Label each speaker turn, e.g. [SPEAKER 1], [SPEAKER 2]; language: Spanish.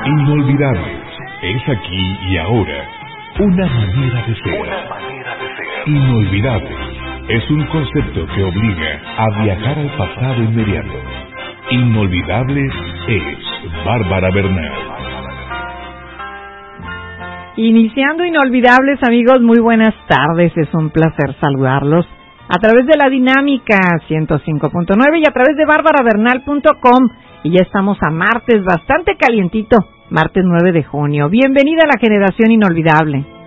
[SPEAKER 1] Inolvidables. Es aquí y ahora. Una manera de ser. Inolvidables. Es un concepto que obliga a viajar al pasado inmediato. Inolvidables es Bárbara Bernal.
[SPEAKER 2] Iniciando Inolvidables, amigos, muy buenas tardes. Es un placer saludarlos a través de la Dinámica 105.9 y a través de bárbarabernal.com. Y ya estamos a martes, bastante calientito, martes 9 de junio. Bienvenida a la generación inolvidable.